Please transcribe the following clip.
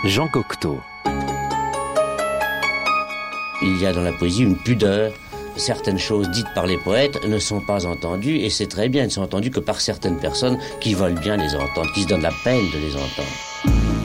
Jean Cocteau. Il y a dans la poésie une pudeur. Certaines choses dites par les poètes ne sont pas entendues, et c'est très bien, elles ne sont entendues que par certaines personnes qui veulent bien les entendre, qui se donnent la peine de les entendre.